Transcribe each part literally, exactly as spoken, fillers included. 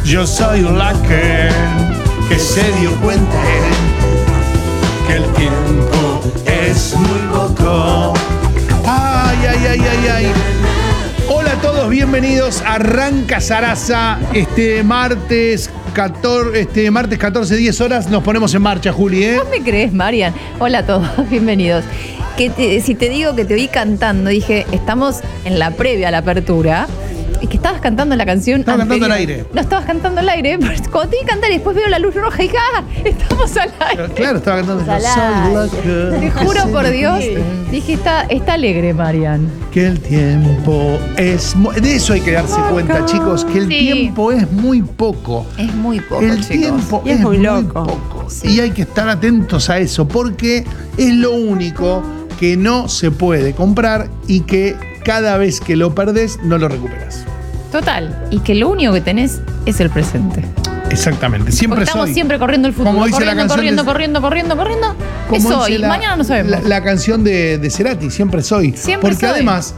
Yo soy la que, que se dio cuenta que el tiempo es muy poco. Ay, ay, ay, ay, ay. Hola a todos, bienvenidos. Arranca Sarasa este martes catorce, este martes catorce, diez horas. Nos ponemos en marcha, Juli, ¿eh? ¿No me crees, Marian? Hola a todos, bienvenidos. Que te, si te digo que te oí cantando, dije, estamos en la previa a la apertura. Y que estabas cantando la canción. Estaba anterior. cantando al aire. No estabas cantando al aire. Pero cuando te vi cantar y después veo la luz roja y ¡ah! Estamos al aire. Claro, estaba cantando. Al aire. Te juro por Dios, dije, está, está alegre, Marian. Que el tiempo es... Muy... De eso hay que darse cuenta, chicos, que el sí. tiempo es muy poco. Es muy poco, El chicos. tiempo y es, es muy, muy loco. poco. Sí. Y hay que estar atentos a eso, porque es lo único que no se puede comprar y que cada vez que lo perdés, no lo recuperas. Total. Y que lo único que tenés es el presente. Exactamente. Siempre Porque estamos soy. siempre corriendo el futuro. Como dice corriendo, la canción corriendo, de... corriendo, corriendo, corriendo, corriendo. Es Como hoy. dice la, Mañana no sabemos. La, la canción de, de Cerati, Siempre Soy. Siempre Porque soy. además,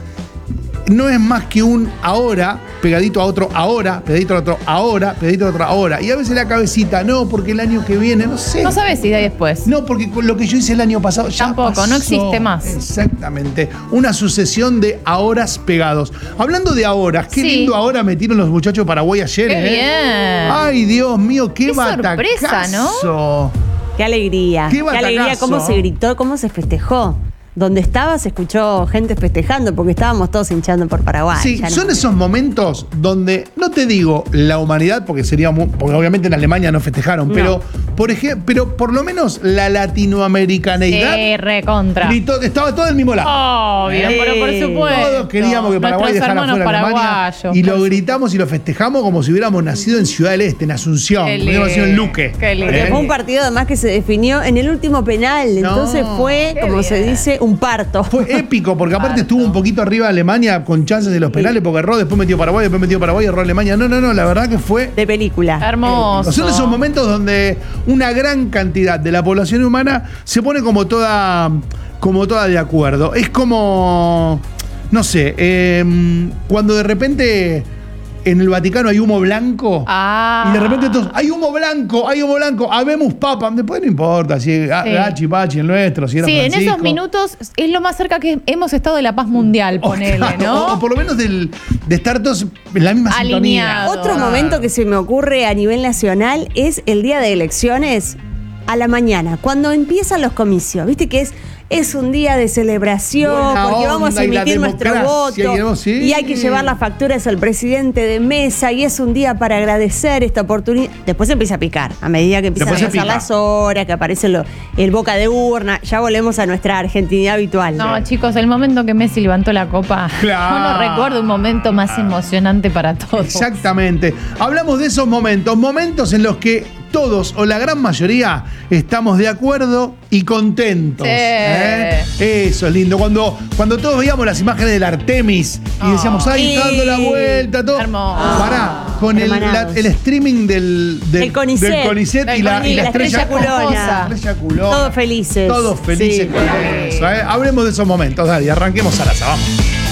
no es más que un ahora, pegadito a otro ahora, pegadito a otro ahora, pegadito a otro ahora. Y a veces la cabecita, no, porque el año que viene, no sé. No sabes si de ahí después. No, porque con lo que yo hice el año pasado ya Tampoco, pasó. no existe más. Exactamente. Una sucesión de ahoras pegados. Hablando de ahoras, qué Sí. lindo ahora metieron los muchachos de Paraguay ayer, Qué ¿eh? bien. Ay, Dios mío, qué, Qué batacazo. sorpresa, ¿no? Qué alegría. Qué Qué alegría, batacazo. cómo se gritó, cómo se festejó. Donde estaba se escuchó gente festejando porque estábamos todos hinchando por Paraguay. Sí, Ya no- son esos momentos donde, no te digo la humanidad, porque sería muy, porque obviamente en Alemania no festejaron, No. pero por ejemplo, pero por lo menos la latinoamericaneidad Sí, recontra. gritó, estaba todo del mismo lado. Obvio, Sí. pero por supuesto. Todos queríamos que Paraguay Nuestros dejara hermanos fuera a Alemania paraguayos. y lo por gritamos y lo festejamos como si hubiéramos nacido en Ciudad del Este, en Asunción, Qué hubiéramos nacido en Luque. Qué lindo. Porque ¿Eh? fue un partido además que se definió en el último penal. No. Entonces fue, Qué como bien. se dice, un parto. Fue épico, porque aparte Parto. estuvo un poquito arriba Alemania con chances de los penales, porque erró, después metió Paraguay, después metió Paraguay, erró Alemania. No, no, no, la verdad que fue... De película. Hermoso. Son esos momentos donde una gran cantidad de la población humana se pone como toda, como toda de acuerdo. Es como, no sé, eh, cuando de repente en el Vaticano hay humo blanco. Ah. Y de repente todos, hay humo blanco, hay humo blanco, habemos papa. Después no importa si es Sí. Gachi, Pachi, el nuestro, si era Sí, en Francisco. esos minutos es lo más cerca que hemos estado de la paz mundial, O, ponele, claro, ¿no? o- o por lo menos del, de estar todos en la misma Alineados. sintonía. Otro Ah. momento que se me ocurre a nivel nacional es el día de elecciones a la mañana, cuando empiezan los comicios. Viste que es, es un día de celebración, Buena porque vamos a onda y la emitir nuestro democracia, voto y no, sí. y hay que llevar las facturas al presidente de mesa y es un día para agradecer esta oportunidad. Después empieza a picar, a medida que empiezan Después a se pasar pica. las horas, que aparece lo- el boca de urna, ya volvemos a nuestra Argentinidad habitual. No, chicos, el momento que Messi levantó la copa, Claro. yo no recuerdo un momento más emocionante para todos. Exactamente. Hablamos de esos momentos, momentos en los que todos o la gran mayoría estamos de acuerdo y contentos. Sí. ¿eh? Eso es lindo. Cuando, cuando todos veíamos las imágenes del Artemis y decíamos, ay, está dando la vuelta, todo. Hermoso. Pará, con el, la- Hermanados. el streaming del, del, El CONICET. del CONICET Del y la, y la CONICET, estrella, la estrella culona. La estrella culona. Todos felices. Todos felices Sí. con eso. ¿eh? Hablemos de esos momentos, dale, arranquemos Sarasa, vamos.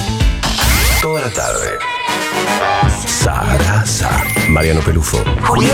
Toda la tarde. Sarasa. Mariano Pelufo. Julián